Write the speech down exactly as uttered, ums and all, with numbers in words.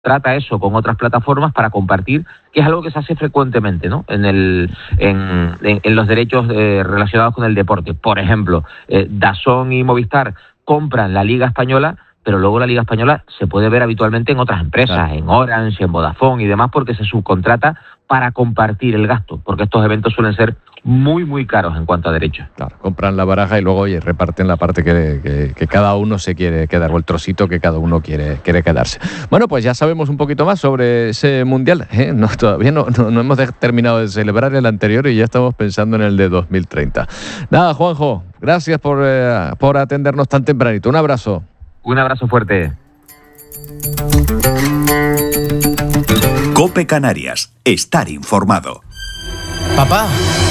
trata eso con otras plataformas para compartir, que es algo que se hace frecuentemente, ¿no? En el en, en, en los derechos eh, relacionados con el deporte. Por ejemplo, eh, DAZN y Movistar compran la Liga Española, pero luego la Liga Española se puede ver habitualmente en otras empresas, claro, en Orange, en Vodafone y demás, porque se subcontrata para compartir el gasto, porque estos eventos suelen ser muy, muy caros en cuanto a derechos. Claro, compran la baraja y luego, oye, reparten la parte que, que, que cada uno se quiere quedar, o el trocito que cada uno quiere, quiere quedarse. Bueno, pues ya sabemos un poquito más sobre ese Mundial, ¿eh? No, todavía no, no, no hemos terminado de celebrar el anterior y ya estamos pensando en el de dos mil treinta. Nada, Juanjo, gracias por, eh, por atendernos tan tempranito. Un abrazo. Un abrazo fuerte. COPE Canarias. Estar informado. Papá.